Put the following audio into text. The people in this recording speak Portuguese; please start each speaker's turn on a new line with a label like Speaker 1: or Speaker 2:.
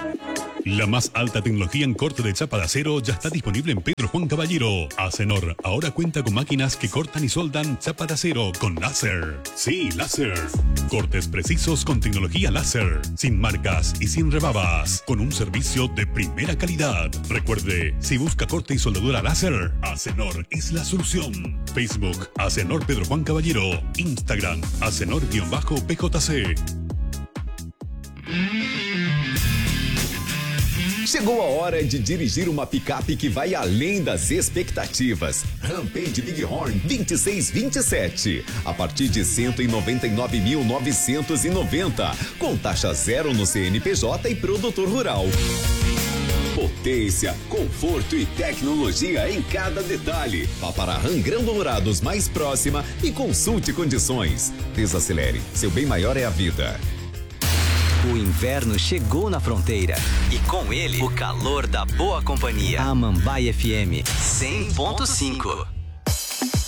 Speaker 1: La más alta tecnología en corte de chapa de acero ya está disponible en Pedro Juan Caballero. Acenor ahora cuenta con máquinas que cortan y soldan chapa de acero con láser. Sí, láser. Cortes precisos con tecnología láser, sin marcas y sin rebabas, con un servicio de primera calidad. Recuerde, si busca corte y soldadura láser, Acenor es la solución. Facebook, Acenor Pedro Juan Caballero. Instagram, Acenor-PJC.
Speaker 2: Chegou a hora de dirigir uma picape que vai além das expectativas. Rampage Bighorn 2627. A partir de 199.990, com taxa zero no CNPJ e produtor rural. Potência, conforto e tecnologia em cada detalhe. Vá para a Ram Grão Dourados mais próxima e consulte condições. Desacelere, seu bem maior é a vida.
Speaker 3: O inverno chegou na fronteira e com ele o calor da boa companhia. A Mambaia FM 100.5.